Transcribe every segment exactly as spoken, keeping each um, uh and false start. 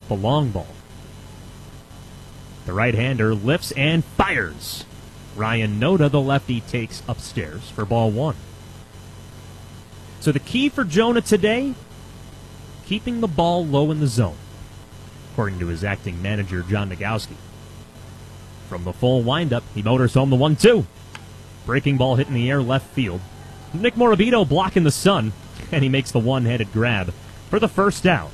the long ball. The right-hander lifts and fires. Ryan Noda, the lefty, takes upstairs for ball one. So the key for Jonah today, keeping the ball low in the zone, according to his acting manager, John Nagowski. From the full windup, he motors home the one two. Breaking ball hit in the air left field. Nick Morabito blocking the sun, and he makes the one-headed grab for the first down.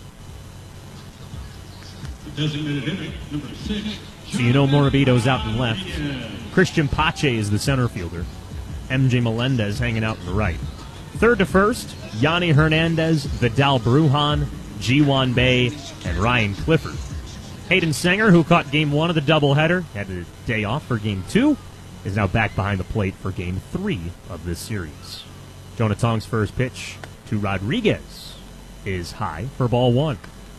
Designated hitter, number six. So you know Morabito's out and left. Christian Pache is the center fielder. M J Melendez hanging out in the right. Third to first, Yanni Hernandez, Vidal Brujan, Ji-Wan Bae, and Ryan Clifford. Hayden Sanger, who caught game one of the doubleheader, had a day off for game two, is now back behind the plate for game three of this series. Jonah Tong's first pitch to Rodriguez is high for ball one.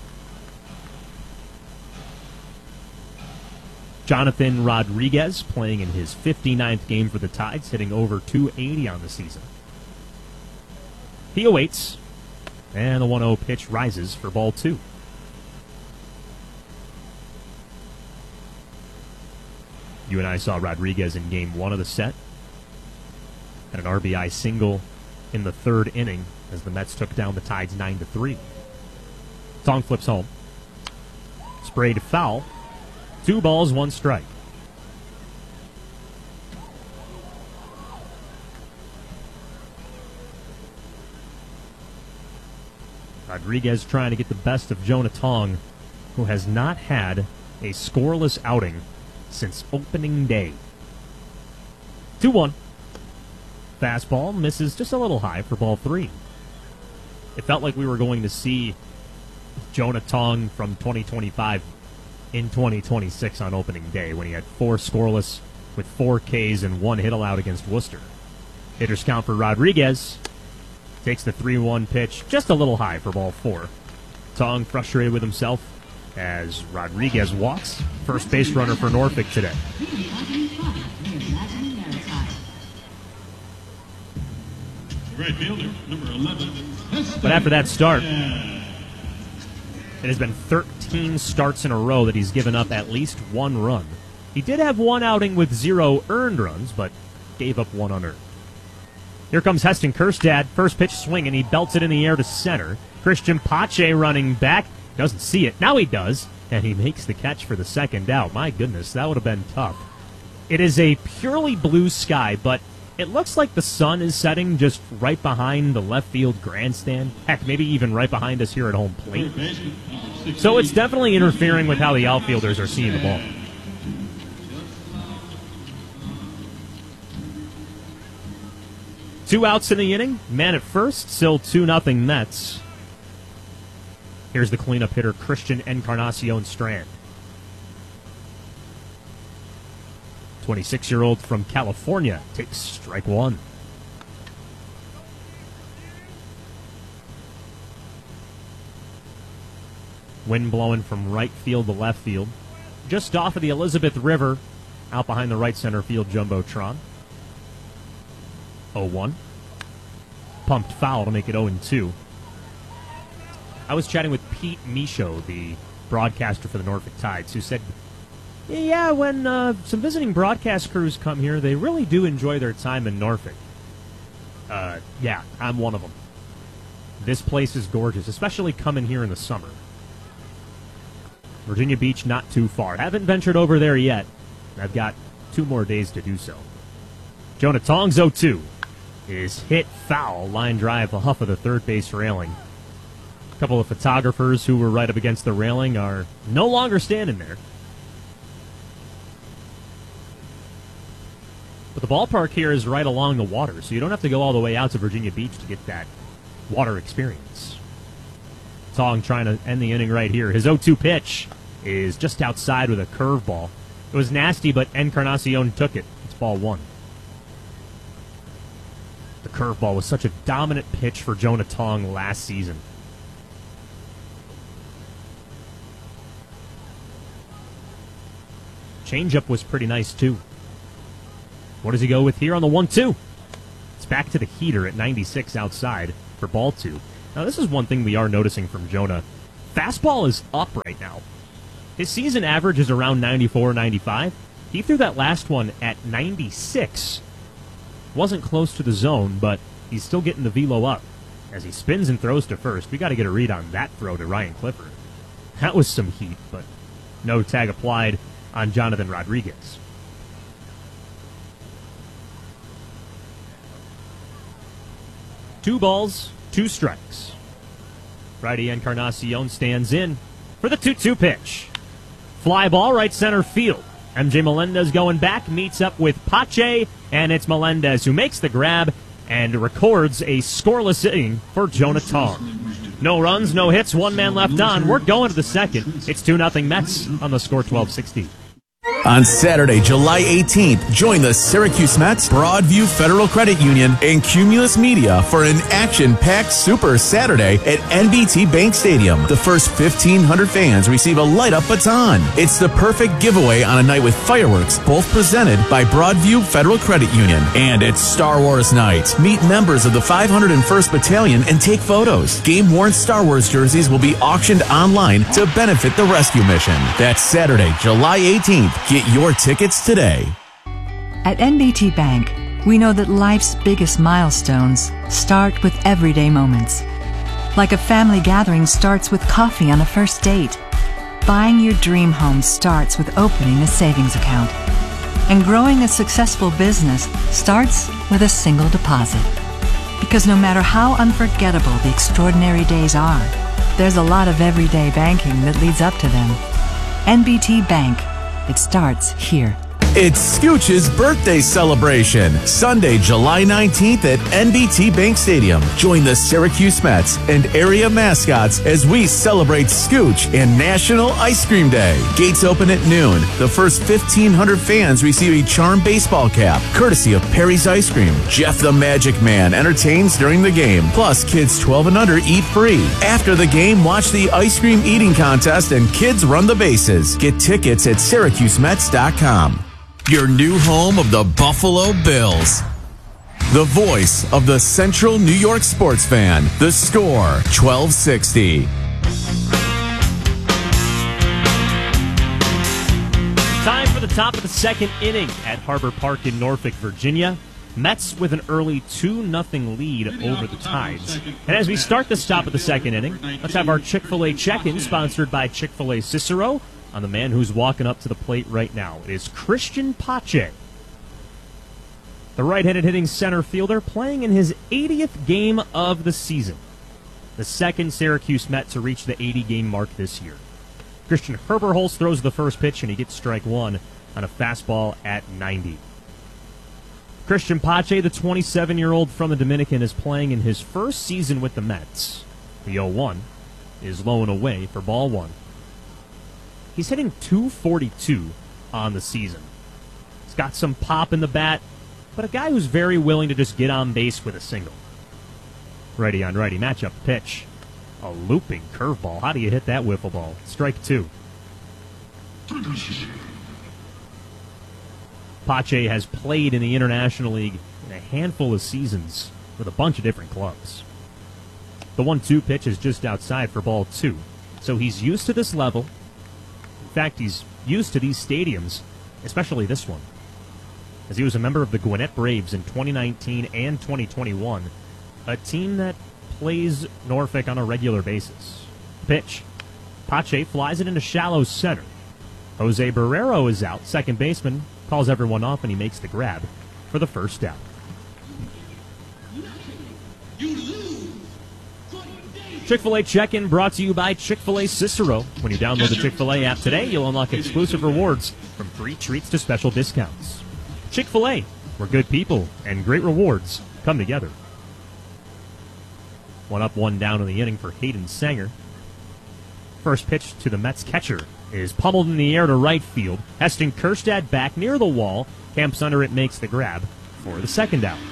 Jonathan Rodriguez playing in his fifty-ninth game for the Tides, hitting over two eighty on the season. He awaits, and the one oh pitch rises for ball two. You and I saw Rodriguez in game one of the set. Had an R B I single in the third inning as the Mets took down the Tides nine to three. Tong flips home. Sprayed foul. Two balls, one strike. Rodriguez trying to get the best of Jonah Tong, who has not had a scoreless outing since opening day. two one. Fastball misses just a little high for ball three. It felt like we were going to see Jonah Tong from twenty twenty-five in twenty twenty-six on opening day when he had four scoreless with four Ks and one hit allowed against Worcester. Hitters count for Rodriguez. Takes the three one pitch just a little high for ball four. Tong frustrated with himself as Rodriguez walks. First base runner for Norfolk today. Right fielder, number eleven. But after that start, it has been thirteen starts in a row that he's given up at least one run. He did have one outing with zero earned runs, but gave up one unearned. Here comes Heston Kjerstad. First pitch swing, and he belts it in the air to center. Christian Pache running back. Doesn't see it. Now he does, and he makes the catch for the second out. My goodness, that would have been tough. It is a purely blue sky, but it looks like the sun is setting just right behind the left field grandstand. Heck, maybe even right behind us here at home plate. So it's definitely interfering with how the outfielders are seeing the ball. Two outs in the inning. Man at first. Still two nothing Mets. Here's the cleanup hitter, Christian Encarnacion Strand. twenty-six-year-old from California takes strike one. Wind blowing from right field to left field. Just off of the Elizabeth River, out behind the right center field Jumbotron. oh one. Pumped foul to make it oh two. I was chatting with Pete Michaud, the broadcaster for the Norfolk Tides, who said, yeah, when uh, some visiting broadcast crews come here, they really do enjoy their time in Norfolk. Uh, yeah, I'm one of them. This place is gorgeous, especially coming here in the summer. Virginia Beach, not too far. Haven't ventured over there yet. I've got two more days to do so. Jonah Tong's oh two is hit foul. Line drive, the huff of the third base railing. A couple of photographers who were right up against the railing are no longer standing there. But the ballpark here is right along the water, so you don't have to go all the way out to Virginia Beach to get that water experience. Tong trying to end the inning right here. His oh two pitch is just outside with a curveball. It was nasty, but Encarnacion took it. It's ball one. The curveball was such a dominant pitch for Jonah Tong last season. Changeup was pretty nice, too. What does he go with here on the one two? It's back to the heater at ninety-six outside for ball two. Now, this is one thing we are noticing from Jonah Fastball is up right now. His season average is around ninety-four, ninety-five. He threw that last one at ninety-six. Wasn't close to the zone, but he's still getting the velo up. As he spins and throws to first, we got to get a read on that throw to Ryan Clifford. That was some heat, but no tag applied on Jonathan Rodriguez. Two balls, two strikes. Righty Encarnacion stands in for the two two pitch. Fly ball, right center field. M J Melendez going back, meets up with Pache, and it's Melendez who makes the grab and records a scoreless inning for Jonah Tong. No runs, no hits, one man left on. We're going to the second. It's two nothing Mets on the score twelve sixty. On Saturday, July eighteenth, join the Syracuse Mets, Broadview Federal Credit Union, and Cumulus Media for an action-packed Super Saturday at N B T Bank Stadium. The first fifteen hundred fans receive a light-up baton. It's the perfect giveaway on a night with fireworks, both presented by Broadview Federal Credit Union. And it's Star Wars night. Meet members of the five hundred first Battalion and take photos. Game-worn Star Wars jerseys will be auctioned online to benefit the rescue mission. That's Saturday, July eighteenth. Get your tickets today. At N B T Bank, we know that life's biggest milestones start with everyday moments. Like a family gathering starts with coffee on a first date. Buying your dream home starts with opening a savings account. And growing a successful business starts with a single deposit. Because no matter how unforgettable the extraordinary days are, there's a lot of everyday banking that leads up to them. N B T Bank. It starts here. It's Scooch's birthday celebration, Sunday, July nineteenth at N B T Bank Stadium. Join the Syracuse Mets and area mascots as we celebrate Scooch and National Ice Cream Day. Gates open at noon. The first fifteen hundred fans receive a Charm baseball cap, courtesy of Perry's Ice Cream. Jeff the Magic Man entertains during the game. Plus, kids twelve and under eat free. After the game, watch the ice cream eating contest and kids run the bases. Get tickets at Syracuse Mets dot com. Your new home of the Buffalo Bills. The voice of the Central New York sports fan. The Score, twelve sixty. Time for the top of the second inning at Harbor Park in Norfolk, Virginia. Mets with an early two nothing lead over the Tides. And as we start the top of the second inning, let's have our Chick-fil-A check-in sponsored by Chick-fil-A Cicero on the man who's walking up to the plate right now. It is Christian Pache. The right-handed hitting center fielder playing in his eightieth game of the season. The second Syracuse Met to reach the eighty-game mark this year. Christian Herberholz throws the first pitch and he gets strike one on a fastball at ninety. Christian Pache, the twenty-seven-year-old from the Dominican, is playing in his first season with the Mets. The oh one is low and away for ball one. He's hitting two forty-two on the season. He's got some pop in the bat, but a guy who's very willing to just get on base with a single. Righty on righty matchup pitch. A looping curveball. How do you hit that wiffle ball? Strike two. Pache has played in the International League in a handful of seasons with a bunch of different clubs. The one two pitch is just outside for ball two, so he's used to this level. In fact, he's used to these stadiums, especially this one, as he was a member of the Gwinnett Braves in twenty nineteen and twenty twenty-one, a team that plays Norfolk on a regular basis. Pitch. Pache flies it into shallow center. Jose Barrero is out. Second baseman calls everyone off, and he makes the grab for the first out. Chick-fil-A check-in brought to you by Chick-fil-A Cicero. When you download the Chick-fil-A app today, you'll unlock exclusive rewards from free treats to special discounts. Chick-fil-A, where good people and great rewards come together. One up, one down in the inning for Hayden Sanger. First pitch to the Mets catcher is pummeled in the air to right field. Heston Kjerstad back near the wall. Camps under it, makes the grab for the second out.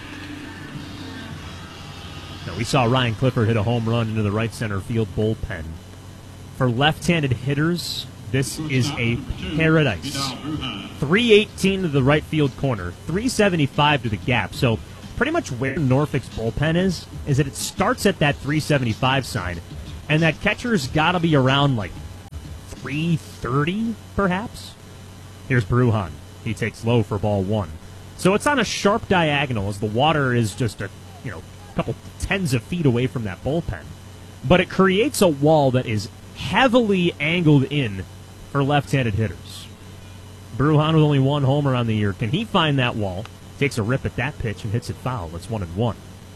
Now, we saw Ryan Clifford hit a home run into the right center field bullpen. For left-handed hitters, this is a paradise. three eighteen to the right field corner, three seventy-five to the gap. So pretty much where Norfolk's bullpen is, is that it starts at that three seventy-five sign, And that catcher's got to be around like three thirty, perhaps. Here's Bruhan. He takes low for ball one. So it's on a sharp diagonal as the water is just a, you know, couple tens of feet away from that bullpen. But it creates a wall that is heavily angled in for left-handed hitters. Bruhan with only one homer on the year. Can he find that wall? Takes a rip at that pitch and hits it foul. It's one and one.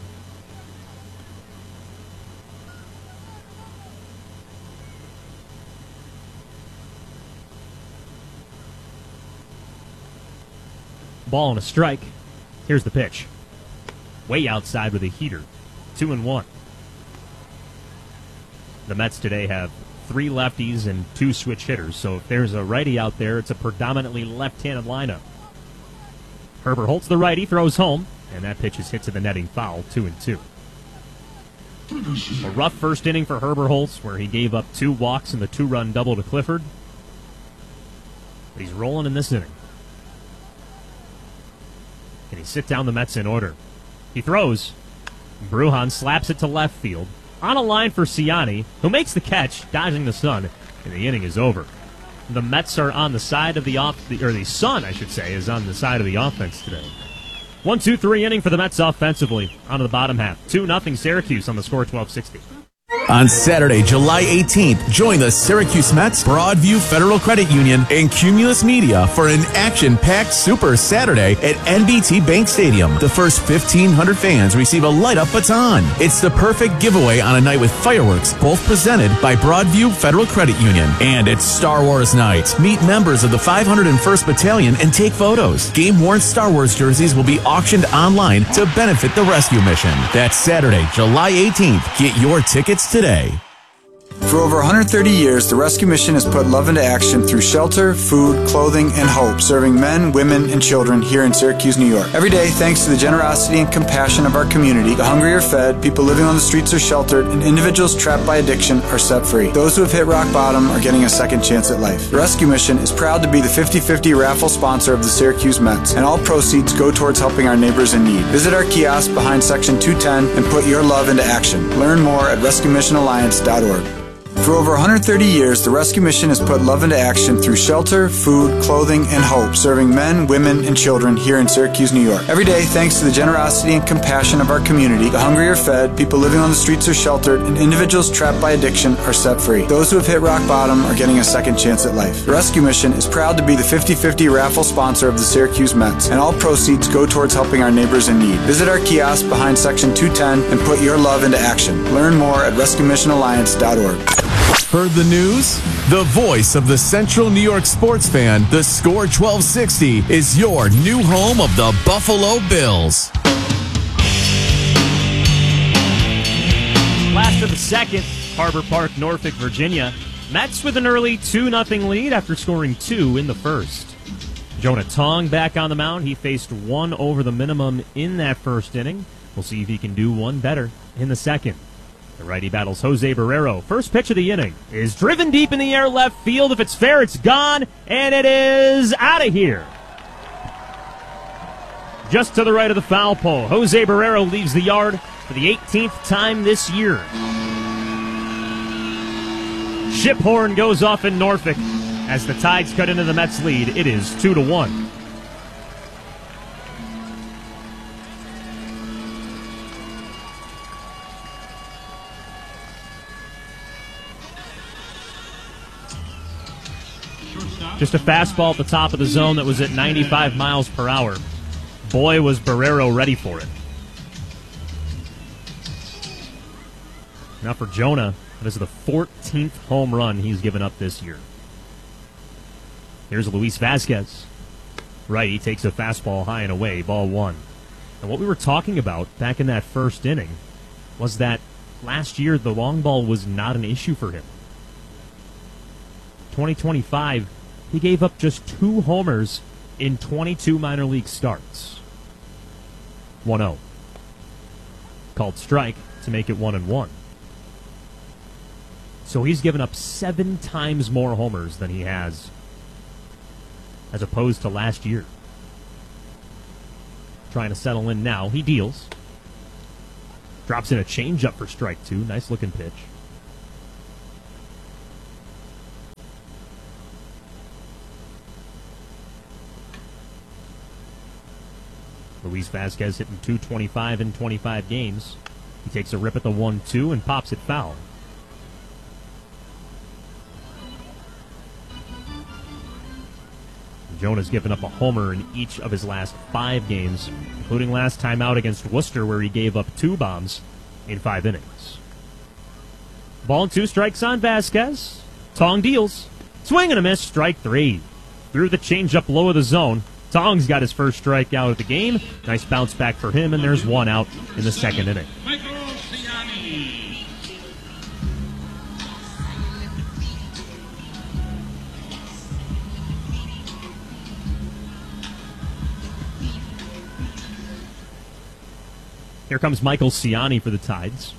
Ball and a strike. Here's the pitch. Way outside with a heater. Two and one. The Mets today have three lefties and two switch hitters, so if there's a righty out there, it's a predominantly left-handed lineup. Herbert Holtz, the righty, throws home, and that pitch is hit to the netting foul. Two and two. A rough first inning for Herbert Holtz, where he gave up two walks and the two-run double to Clifford. But he's rolling in this inning. Can he sit down the Mets in order? He throws. Bruhan slaps it to left field. On a line for Ciani, who makes the catch, dodging the sun, and the inning is over. The Mets are on the side of the off, or the Sun, I should say, is on the side of the offense today. One, two, three inning for the Mets offensively. On to the bottom half. Two nothing Syracuse on the score, twelve sixty. On Saturday, July eighteenth, join the Syracuse Mets, Broadview Federal Credit Union, and Cumulus Media for an action-packed Super Saturday at N B T Bank Stadium. The first fifteen hundred fans receive a light-up baton. It's the perfect giveaway on a night with fireworks, both presented by Broadview Federal Credit Union. And it's Star Wars night. Meet members of the five hundred first Battalion and take photos. Game-worn Star Wars jerseys will be auctioned online to benefit the rescue mission. That's Saturday, July eighteenth. Get your tickets today. For over one hundred thirty years, the Rescue Mission has put love into action through shelter, food, clothing, and hope, serving men, women, and children here in Syracuse, New York. Every day, thanks to the generosity and compassion of our community, the hungry are fed, people living on the streets are sheltered, and individuals trapped by addiction are set free. Those who have hit rock bottom are getting a second chance at life. The Rescue Mission is proud to be the fifty fifty raffle sponsor of the Syracuse Mets, and all proceeds go towards helping our neighbors in need. Visit our kiosk behind Section two ten and put your love into action. Learn more at rescue mission alliance dot org. For over one hundred thirty years, the Rescue Mission has put love into action through shelter, food, clothing, and hope, serving men, women, and children here in Syracuse, New York. Every day, thanks to the generosity and compassion of our community, the hungry are fed, people living on the streets are sheltered, and individuals trapped by addiction are set free. Those who have hit rock bottom are getting a second chance at life. The Rescue Mission is proud to be the fifty fifty raffle sponsor of the Syracuse Mets, and all proceeds go towards helping our neighbors in need. Visit our kiosk behind Section two ten and put your love into action. Learn more at rescue mission alliance dot org. Heard the news? The voice of the Central New York sports fan, the Score twelve sixty, is your new home of the Buffalo Bills. Last of the second, Harbor Park, Norfolk, Virginia. Mets with an early two nothing lead after scoring two in the first. Jonah Tong back on the mound. He faced one over the minimum in that first inning. We'll see if he can do one better in the second. The righty battles Jose Barrero. First pitch of the inning is driven deep in the air left field. If it's fair, it's gone, and it is out of here. Just to the right of the foul pole, Jose Barrero leaves the yard for the eighteenth time this year. Ship horn goes off in Norfolk as the Tides cut into the Mets' lead. It is two to one. Just a fastball at the top of the zone that was at ninety-five miles per hour. Boy, was Barrero ready for it. Now for Jonah, this is the fourteenth home run he's given up this year. Here's Luis Vasquez. Right, he takes a fastball high and away, ball one. And what we were talking about back in that first inning was that last year the long ball was not an issue for him. twenty twenty-five, he gave up just two homers in twenty-two minor league starts. one oh. Called strike to make it one and one. So he's given up seven times more homers than he has as opposed to last year. Trying to settle in now. He deals. Drops in a changeup for strike two. Nice looking pitch. Luis Vasquez hitting two twenty-five in twenty-five games. He takes a rip at the one two and pops it foul. Jonah's given up a homer in each of his last five games, including last time out against Worcester, where he gave up two bombs in five innings. Ball and two strikes on Vasquez. Tong deals. Swing and a miss, strike three. Through the changeup low of the zone. Tong's got his first strikeout of the game. Nice bounce back for him, and there's one out in the second inning. Michael Ciani. Here comes Michael Ciani for the Tides.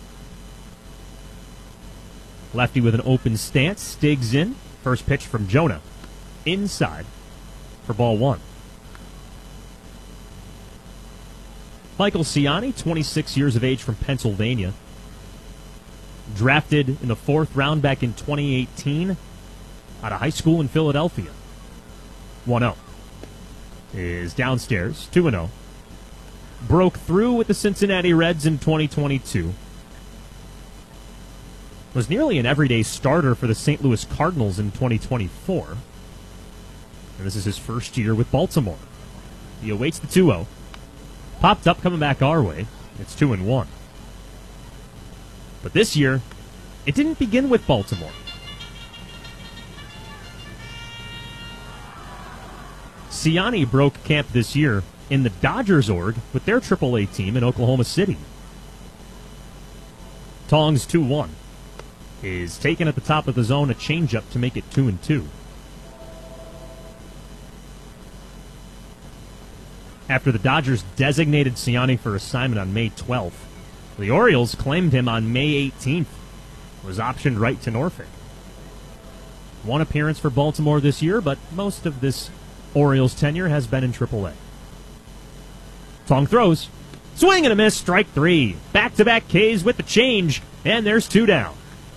Lefty with an open stance, digs in. First pitch from Jonah. Inside for ball one. Michael Ciani, twenty-six years of age, from Pennsylvania. Drafted in the fourth round back in twenty eighteen out of high school in Philadelphia. one oh. Is downstairs, two and oh. Broke through with the Cincinnati Reds in twenty twenty-two. Was nearly an everyday starter for the Saint Louis Cardinals in twenty twenty-four. And this is his first year with Baltimore. He awaits the two oh. Popped up, coming back our way. It's two and one. But this year, it didn't begin with Baltimore. Ciani broke camp this year in the Dodgers org with their triple A team in Oklahoma City. Tong's two one is taken at the top of the zone, a changeup to make it two and two. After the Dodgers designated Ciani for assignment on May twelfth, the Orioles claimed him on May eighteenth. Was optioned right to Norfolk. One appearance for Baltimore this year, but most of this Orioles tenure has been in triple A. Tong throws. Swing and a miss, strike three. Back-to-back Ks with the change, and there's two down.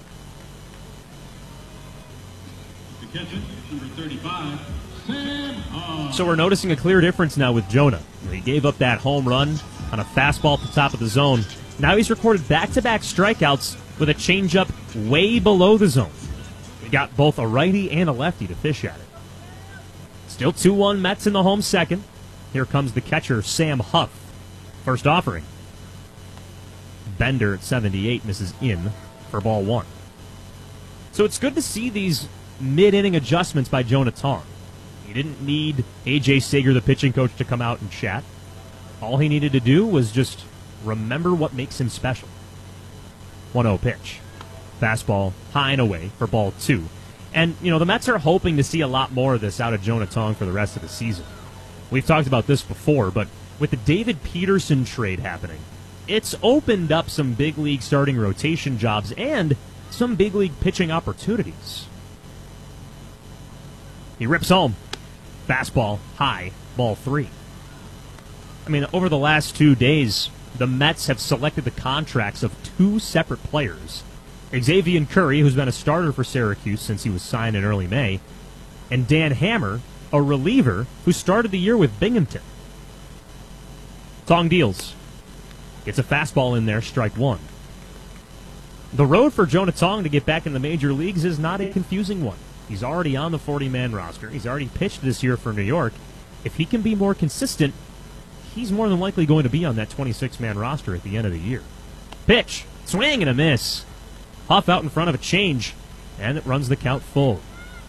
To catch it, number thirty-five, Sam Hall. So we're noticing a clear difference now with Jonah. He gave up that home run on a fastball at the top of the zone. Now he's recorded back-to-back strikeouts with a changeup way below the zone. He got both a righty and a lefty to fish at it. Still two one Mets in the home second. Here comes the catcher, Sam Huff. First offering. Bender at seventy-eight misses in for ball one. So it's good to see these mid-inning adjustments by Jonah Tong. He didn't need A J Sager, the pitching coach, to come out and chat. All he needed to do was just remember what makes him special. one oh pitch. Fastball high and away for ball two. And, you know, the Mets are hoping to see a lot more of this out of Jonah Tong for the rest of the season. We've talked about this before, but with the David Peterson trade happening, it's opened up some big league starting rotation jobs and some big league pitching opportunities. He rips home. Fastball high, ball three. I mean, over the last two days, the Mets have selected the contracts of two separate players. Xavier Curry, who's been a starter for Syracuse since he was signed in early May, and Dan Hammer, a reliever who started the year with Binghamton. Tong deals. Gets a fastball in there, strike one. The road for Jonah Tong to get back in the major leagues is not a confusing one. He's already on the forty-man roster. He's already pitched this year for New York. If he can be more consistent, he's more than likely going to be on that twenty-six-man roster at the end of the year. Pitch. Swing and a miss. Huff out in front of a change, and it runs the count full.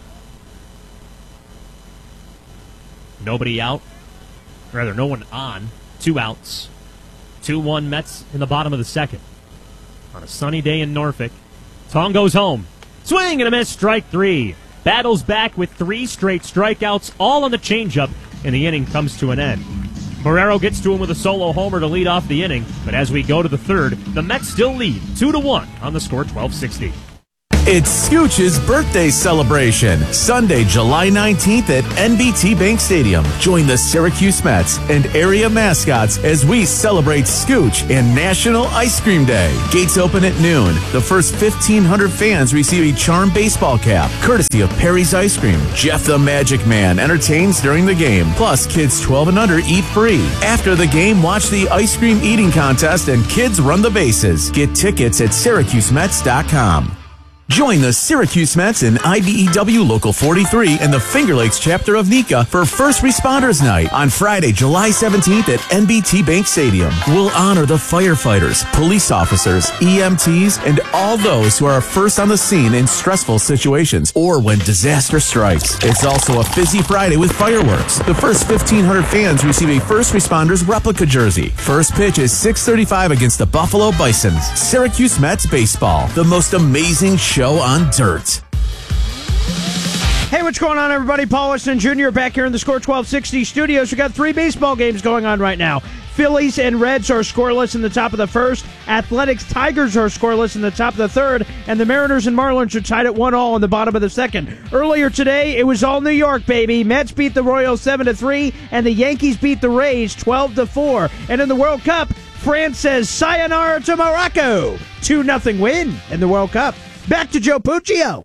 Nobody out. Rather, no one on. Two outs. two one Mets in the bottom of the second. On a sunny day in Norfolk, Tong goes home. Swing and a miss, strike three. Battles back with three straight strikeouts, all on the changeup, and the inning comes to an end. Barrero gets to him with a solo homer to lead off the inning, but as we go to the third, the Mets still lead two to one on the score twelve sixty. It's Scooch's birthday celebration, Sunday, July nineteenth at N B T Bank Stadium. Join the Syracuse Mets and area mascots as we celebrate Scooch and National Ice Cream Day. Gates open at noon. The first fifteen hundred fans receive a Charm baseball cap, courtesy of Perry's Ice Cream. Jeff the Magic Man entertains during the game. Plus, kids twelve and under eat free. After the game, watch the ice cream eating contest and kids run the bases. Get tickets at Syracuse Mets dot com. Join the Syracuse Mets and I B E W Local forty-three and the Finger Lakes chapter of NECA for First Responders Night on Friday, July seventeenth at N B T Bank Stadium. We'll honor the firefighters, police officers, E M Ts, and all those who are first on the scene in stressful situations or when disaster strikes. It's also a Fizzy Friday with fireworks. The first fifteen hundred fans receive a First Responders replica jersey. First pitch is six thirty-five against the Buffalo Bisons. Syracuse Mets Baseball, the most amazing show Show on dirt. Hey, what's going on, everybody? Paul Weston Junior back here in the Score twelve sixty studios. We got three baseball games going on right now. Phillies and Reds are scoreless in the top of the first. Athletics Tigers are scoreless in the top of the third. And the Mariners and Marlins are tied at one all in the bottom of the second. Earlier today, it was all New York, baby. Mets beat the Royals seven to three, and the Yankees beat the Rays twelve to four. And in the World Cup, France says sayonara to Morocco. two nothing win in the World Cup. Back to Joe Puccio.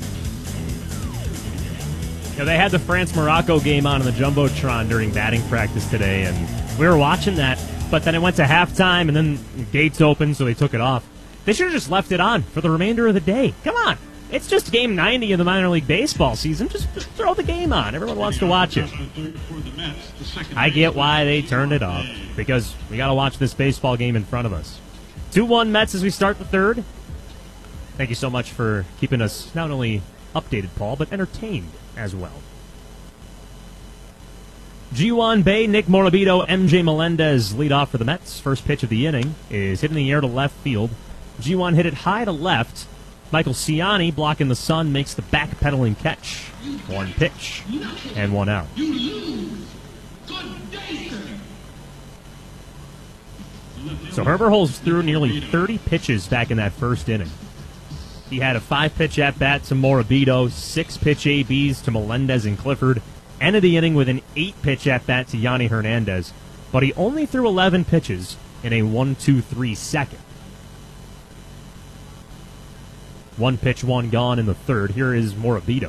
Yeah, they had the France-Morocco game on in the Jumbotron during batting practice today, and we were watching that, but then it went to halftime, and then gates opened, so they took it off. They should have just left it on for the remainder of the day. Come on. It's just game ninety of the minor league baseball season. Just, just throw the game on. Everyone wants to watch it. I get why they turned it off, because we got to watch this baseball game in front of us. two one Mets as we start the third. Thank you so much for keeping us not only updated, Paul, but entertained as well. G-Wan Bay, Nick Morabito, M J Melendez lead off for the Mets. First pitch of the inning is hit in the air to left field. G-Wan hit it high to left. Michael Ciani, blocking the sun, makes the backpedaling catch. One pitch and one out. So Herbert Holz threw nearly thirty pitches back in that first inning. He had a five-pitch at-bat to Morabito, six-pitch A Bs to Melendez and Clifford, ended the inning with an eight-pitch at-bat to Yanni Hernandez, but he only threw eleven pitches in a one two three second. One pitch, one gone in the third. Here is Morabito.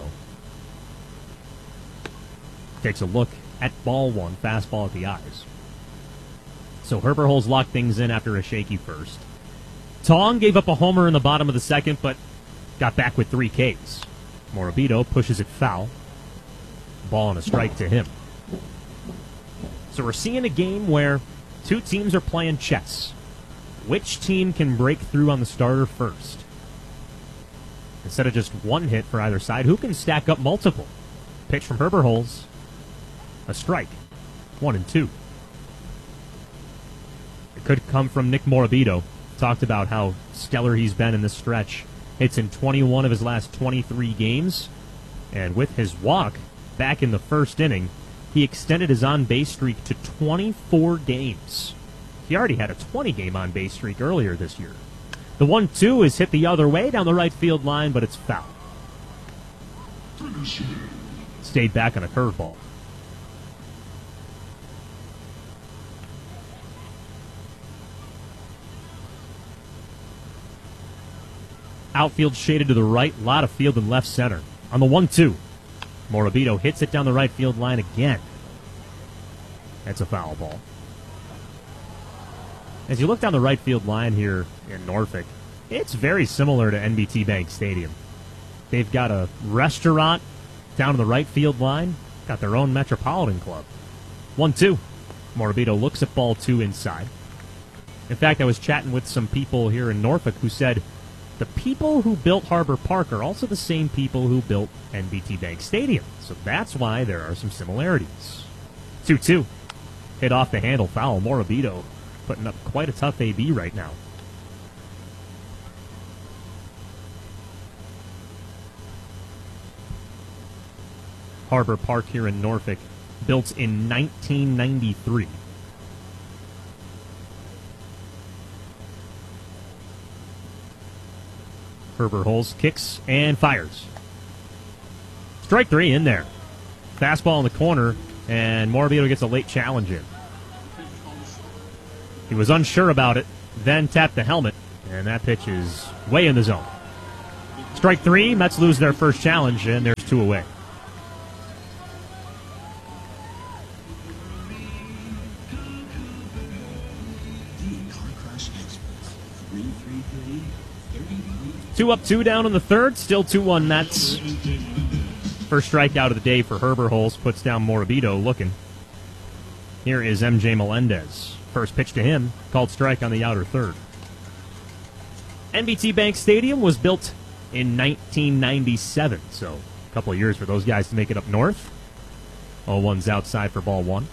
Takes a look at ball one, fastball at the eyes. So Herbert Holz locked things in after a shaky first. Tong gave up a homer in the bottom of the second, but got back with three Ks. Morabito pushes it foul. Ball and a strike to him. So we're seeing a game where two teams are playing chess. Which team can break through on the starter first? Instead of just one hit for either side, who can stack up multiple? Pitch from Herbert Holz. A strike. One and two. It could come from Nick Morabito. Talked about how stellar he's been in this stretch. Hits in twenty-one of his last twenty-three games. And with his walk back in the first inning, he extended his on-base streak to twenty-four games. He already had a twenty-game on-base streak earlier this year. The one two is hit the other way down the right field line, but it's foul. Stayed back on a curveball. Outfield shaded to the right, lot of field in left center. On the one two, Morabito hits it down the right field line again. That's a foul ball. As you look down the right field line here in Norfolk, it's very similar to N B T Bank Stadium. They've got a restaurant down the right field line, got their own Metropolitan Club. one two. Morabito looks at ball two inside. In fact, I was chatting with some people here in Norfolk who said the people who built Harbor Park are also the same people who built N B T Bank Stadium. So that's why there are some similarities. two two. Hit off the handle foul. Morabito putting up quite a tough A B right now. Harbor Park here in Norfolk, built in nineteen ninety-three. Herbert Holes kicks and fires. Strike three in there. Fastball in the corner, and Morabito gets a late challenge in. He was unsure about it, then tapped the helmet, and that pitch is way in the zone. Strike three, Mets lose their first challenge, and there's two away. Two up, two down in the third, still two one Mets. First strikeout of the day for Herbert Holes, puts down Morabito looking. Here is M J Melendez. First pitch to him, called strike on the outer third. N B T Bank Stadium was built in nineteen ninety-seven, so a couple of years for those guys to make it up north. oh one's outside for ball one.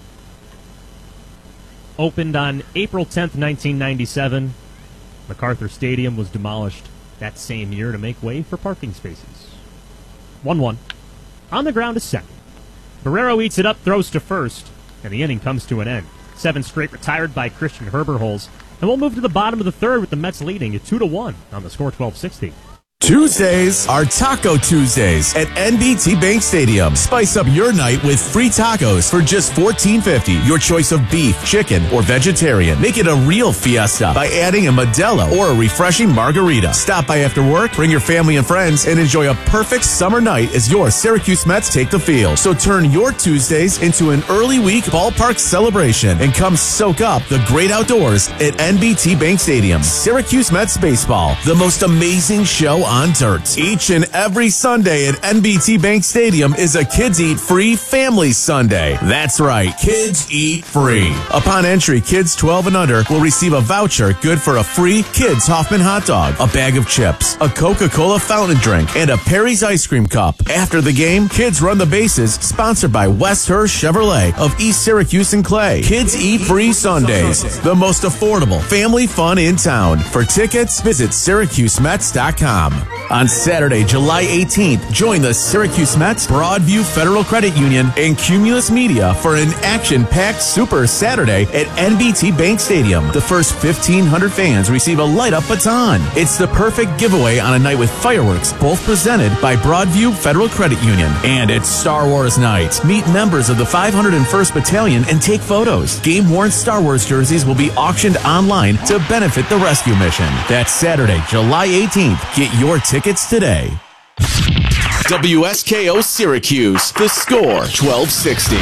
Opened on April tenth, nineteen ninety-seven. MacArthur Stadium was demolished that same year to make way for parking spaces. one one. On the ground is second. Barrero eats it up, throws to first, and the inning comes to an end. Seven straight retired by Christian Herbert Holes. And we'll move to the bottom of the third with the Mets leading at two to one on the score twelve sixty. Tuesdays are Taco Tuesdays at N B T Bank Stadium. Spice up your night with free tacos for just fourteen fifty. Your choice of beef, chicken, or vegetarian. Make it a real fiesta by adding a Modelo or a refreshing margarita. Stop by after work, bring your family and friends, and enjoy a perfect summer night as your Syracuse Mets take the field. So turn your Tuesdays into an early week ballpark celebration and come soak up the great outdoors at N B T Bank Stadium. Syracuse Mets baseball, the most amazing show on dirt. Each and every Sunday at N B T Bank Stadium is a Kids Eat Free Family Sunday. That's right, Kids Eat Free. Upon entry, kids twelve and under will receive a voucher good for a free Kids Hoffman hot dog, a bag of chips, a Coca-Cola fountain drink, and a Perry's ice cream cup. After the game, kids run the bases, sponsored by West Hurst Chevrolet of East Syracuse and Clay. Kids Eat Free Sundays, the most affordable family fun in town. For tickets, visit Syracuse Mets dot com. On Saturday, July eighteenth, join the Syracuse Mets, Broadview Federal Credit Union, and Cumulus Media for an action-packed Super Saturday at N B T Bank Stadium. The first fifteen hundred fans receive a light-up baton. It's the perfect giveaway on a night with fireworks, both presented by Broadview Federal Credit Union. And it's Star Wars night. Meet members of the five hundred first Battalion and take photos. Game-worn Star Wars jerseys will be auctioned online to benefit the rescue mission. That's Saturday, July eighteenth. Get your tickets today. W S K O Syracuse, the score twelve sixty.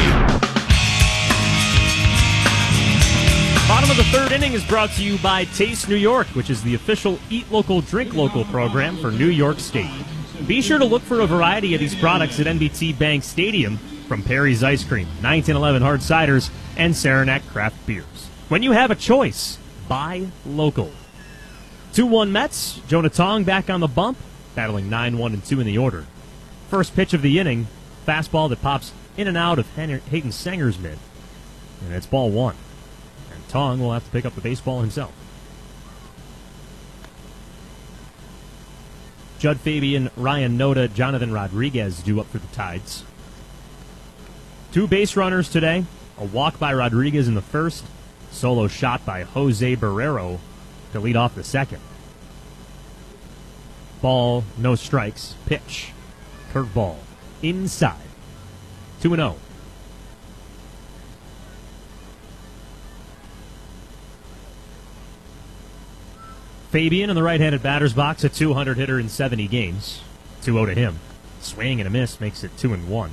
Bottom of the third inning is brought to you by Taste New York, which is the official Eat Local, Drink Local program for New York State. Be sure to look for a variety of these products at N B T Bank Stadium, from Perry's Ice Cream, nineteen eleven Hard Ciders, and Saranac Craft Beers. When you have a choice, buy local. two one Mets, Jonah Tong back on the bump, battling nine one and two in the order. First pitch of the inning, fastball that pops in and out of Hayden Sanger's mid. And it's ball one. And Tong will have to pick up the baseball himself. Judd Fabian, Ryan Noda, Jonathan Rodriguez due up for the Tides. Two base runners today. A walk by Rodriguez in the first. Solo shot by Jose Barrero to lead off the second. Ball, no strikes. Pitch. Curveball. Inside. two and oh. Fabian in the right-handed batter's box, a two hundred hitter in seventy games. two oh to him. Swing and a miss makes it two and one.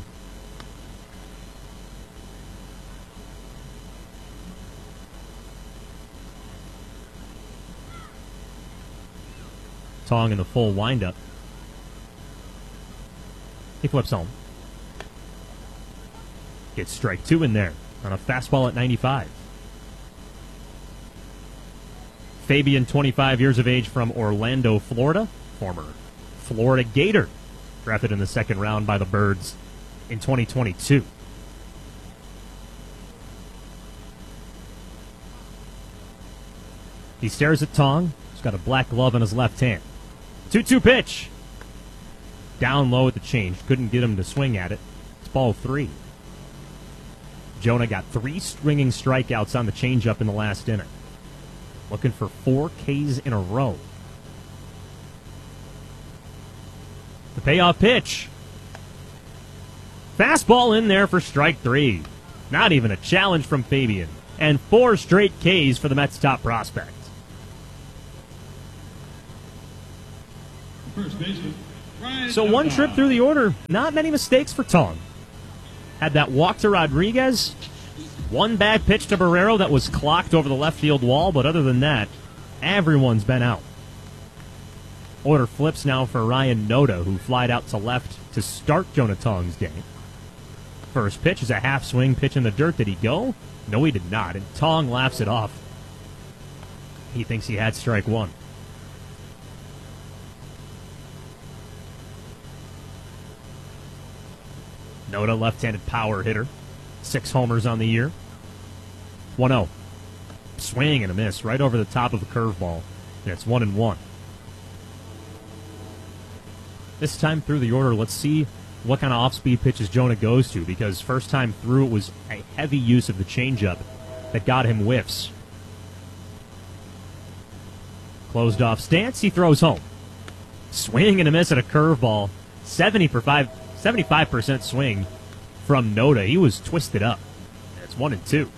Tong in the full windup. He flips home. Gets strike two in there on a fastball at ninety-five. Fabian, twenty-five years of age, from Orlando, Florida. Former Florida Gator. Drafted in the second round by the Birds in twenty twenty-two. He stares at Tong. He's got a black glove in his left hand. two two pitch. Down low at the change. Couldn't get him to swing at it. It's ball three. Jonah got three stringing strikeouts on the changeup in the last inning. Looking for four Ks in a row. Payoff pitch. Fastball in there for strike three. Not even a challenge from Fabian. And four straight Ks for the Mets' top prospect. First baseman, Ryan So one Nova. trip through the order, not many mistakes for Tong. Had that walk to Rodriguez, one bad pitch to Barrero that was clocked over the left field wall, but other than that, everyone's been out. Order flips now for Ryan Noda, who flied out to left to start Jonah Tong's day. First pitch is a half-swing pitch in the dirt. Did he go? No, he did not, and Tong laughs it off. He thinks he had strike one. Noda, left-handed power hitter. Six homers on the year. one oh. Swing and a miss right over the top of a curveball. And it's one and one. This time through the order, let's see what kind of off-speed pitches Jonah goes to, because first time through it was a heavy use of the changeup that got him whiffs. Closed off stance, he throws home. Swing and a miss at a curveball. seventy for five, seventy-five percent swing from Noda. He was twisted up. It's one and two.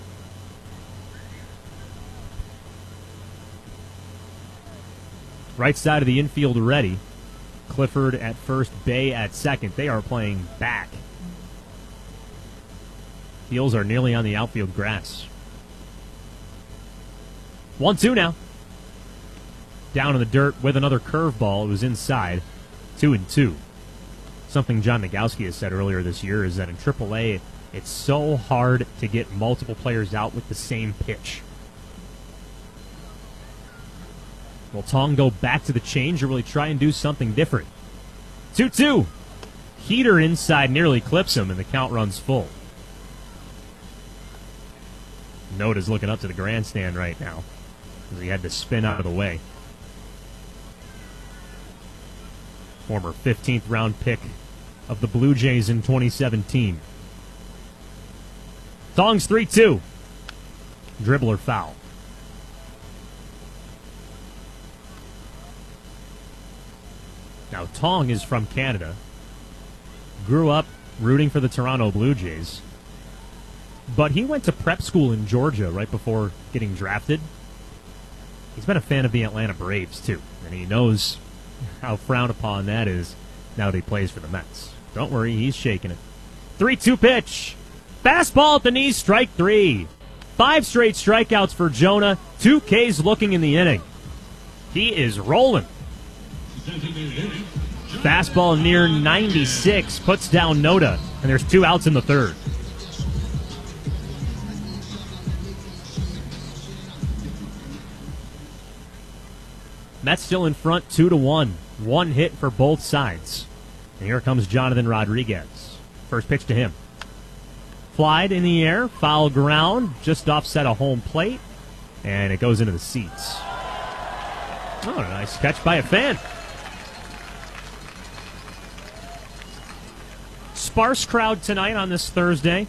Right side of the infield ready. Clifford at first, Bay at second. They are playing back. Fields are nearly on the outfield grass. one two now. Down in the dirt with another curveball. It was inside. two and two. Something John Nagowski has said earlier this year is that in triple A, it's so hard to get multiple players out with the same pitch. Will Tong go back to the change or will he try and do something different? two two. Heater inside nearly clips him, and the count runs full. Noda's looking up to the grandstand right now because he had to spin out of the way. Former fifteenth round pick of the Blue Jays in twenty seventeen. Tong's three two. Dribbler foul. Now, Tong is from Canada. Grew up rooting for the Toronto Blue Jays. But he went to prep school in Georgia right before getting drafted. He's been a fan of the Atlanta Braves, too. And he knows how frowned upon that is now that he plays for the Mets. Don't worry, he's shaking it. three two pitch. Fastball at the knees, strike three. Five straight strikeouts for Jonah. Two Ks looking in the inning. He is rolling. Fastball near ninety-six, puts down Noda, and there's two outs in the third. Mets still in front, two to one. One hit for both sides. And here comes Jonathan Rodriguez. First pitch to him. Flied in the air, foul ground, just offset a home plate, and it goes into the seats. Oh, a nice catch by a fan. Sparse crowd tonight on this Thursday.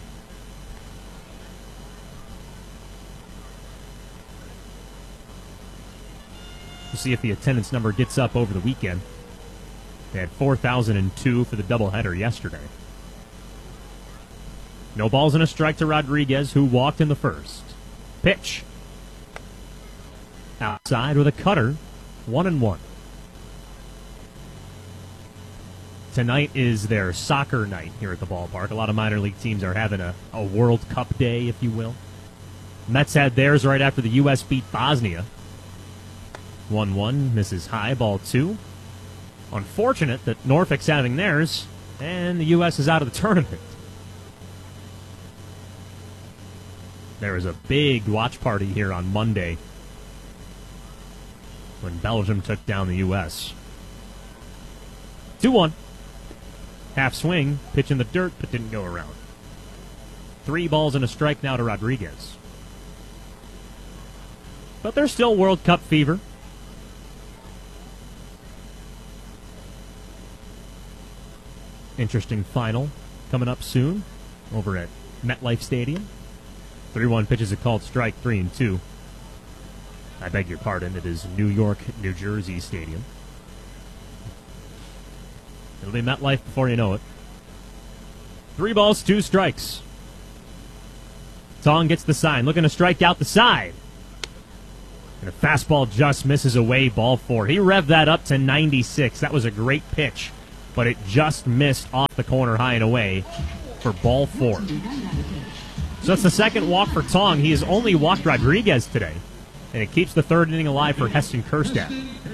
We'll see if the attendance number gets up over the weekend. They had four thousand two for the doubleheader yesterday. No balls and a strike to Rodriguez, who walked in the first. Pitch. Outside with a cutter. One and one. Tonight is their soccer night here at the ballpark. A lot of minor league teams are having a, a World Cup day, if you will. Mets had theirs right after the U S beat Bosnia. one one, misses high, ball two. Unfortunate that Norfolk's having theirs, and the U S is out of the tournament. There was a big watch party here on Monday when Belgium took down the U S two one. Half swing, pitch in the dirt, but didn't go around. Three balls and a strike now to Rodriguez. But there's still World Cup fever. Interesting final coming up soon over at MetLife Stadium. three one pitches a called strike, three and two. I beg your pardon, it is New York, New Jersey Stadium. It'll be MetLife before you know it. Three balls, two strikes. Tong gets the sign, looking to strike out the side. And a fastball just misses away, ball four. He revved that up to ninety-six. That was a great pitch, but it just missed off the corner high and away for ball four. So that's the second walk for Tong. He has only walked Rodriguez today, and it keeps the third inning alive for Heston Kjerstad.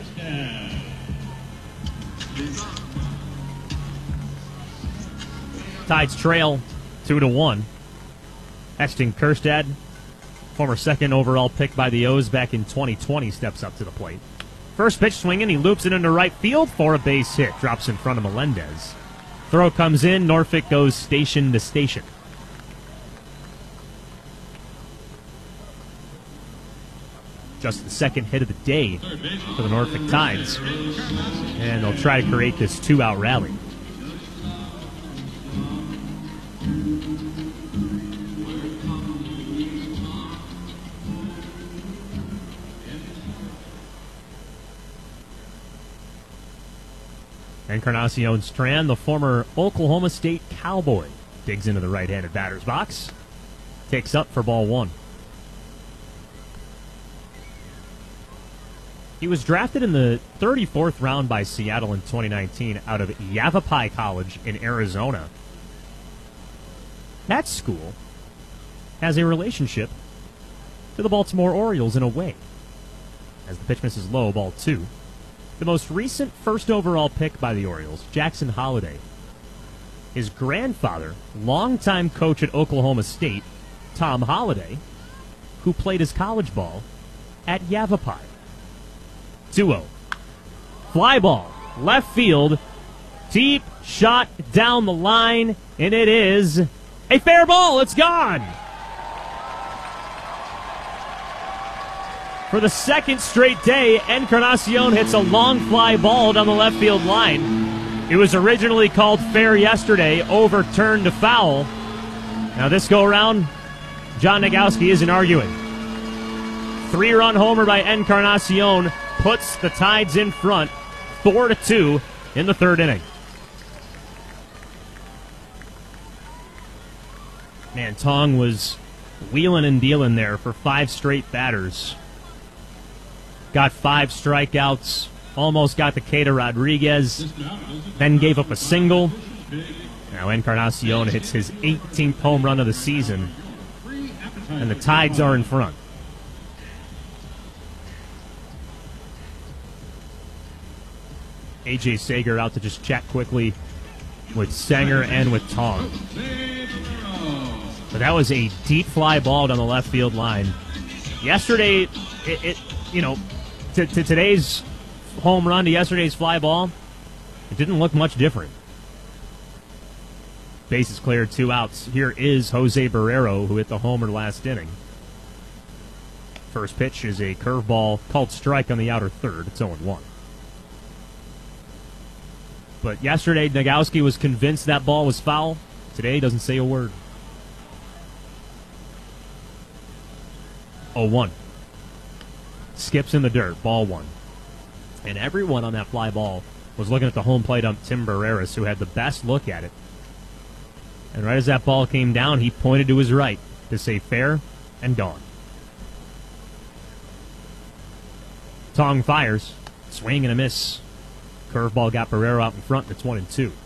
Tides trail two to one. Heston Kjerstad, former second overall pick by the O's back in twenty twenty, steps up to the plate. First pitch swinging, he loops it into right field for a base hit. Drops in front of Melendez. Throw comes in, Norfolk goes station to station. Just the second hit of the day for the Norfolk Tides. And they'll try to create this two-out rally. Encarnacion Strand, the former Oklahoma State Cowboy, digs into the right-handed batter's box. Takes up for ball one. He was drafted in the thirty-fourth round by Seattle in twenty nineteen out of Yavapai College in Arizona. That school has a relationship to the Baltimore Orioles in a way. As the pitch misses low, ball two. The most recent first overall pick by the Orioles, Jackson Holliday. His grandfather, longtime coach at Oklahoma State, Tom Holliday, who played his college ball at Yavapai. two oh. Fly ball, left field, deep shot down the line, and it is a fair ball. It's gone. For the second straight day, Encarnacion hits a long fly ball down the left field line. It was originally called fair yesterday, overturned to foul. Now this go around, John Nagowski isn't arguing. Three-run homer by Encarnacion puts the Tides in front, four to two in the third inning. Man, Tong was wheeling and dealing there for five straight batters. Got five strikeouts, almost got the K to Rodriguez, then gave up a single. Now Encarnacion hits his eighteenth home run of the season, and the Tides are in front. A J Sager out to just chat quickly with Sanger and with Tong. But that was a deep fly ball down the left field line. Yesterday, it, it you know, to, to today's home run to yesterday's fly ball, it didn't look much different. Bases cleared, two outs. Here is Jose Barrero, who hit the homer last inning. First pitch is a curveball called strike on the outer third. It's oh one. But yesterday, Nagowski was convinced that ball was foul. Today, doesn't say a word. oh one. Skips in the dirt, ball one. And everyone on that fly ball was looking at the home plate ump, Tim Barreras, who had the best look at it. And right as that ball came down, he pointed to his right to say fair and gone. Tong fires. Swing and a miss. Curveball got Barrero out in front. It's one and two.